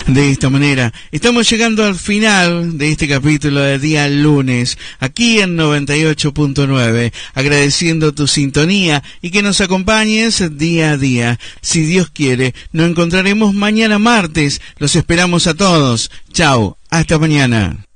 De esta manera, estamos llegando al final de este capítulo de día lunes, aquí en 98.9, agradeciendo tu sintonía y que nos acompañes día a día. Si Dios quiere, nos encontraremos mañana martes. Los esperamos a todos. Chao, hasta mañana.